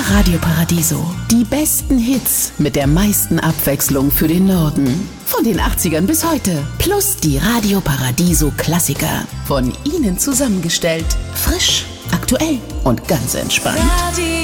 Radio Paradiso. Die besten Hits mit der meisten Abwechslung für den Norden. Von den 80ern bis heute. Plus die Radio Paradiso Klassiker. Von Ihnen zusammengestellt. Frisch, aktuell und ganz entspannt.